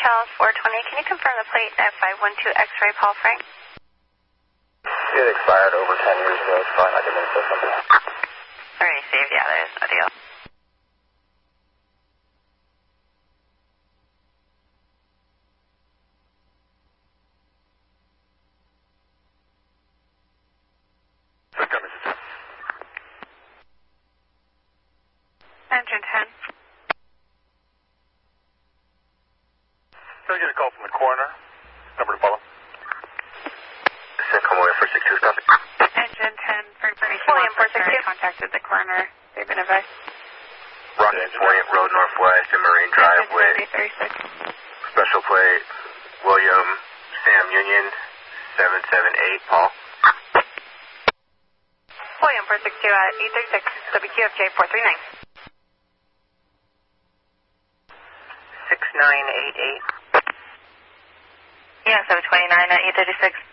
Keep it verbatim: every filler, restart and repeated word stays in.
Cal four twenty, can you confirm the plate at five one two X-ray Paul Frank? It expired over ten years ago. It's fine. I can insert something. Already saved. Yeah, there's no deal. Engine ten. Can I get a call from the coroner? Number to follow. Send Comoya four six two, copy. Engine ten, for information William four officer six two. contacted the coroner. They've been advised. Rocket Point Road Northwest and Marine Drive with special plate William Sam Union seven seven eight, Paul. William four six two at E thirty-six, W Q F J four three nine. six nine eight eight. Yeah, seven twenty-nine at E thirty-six.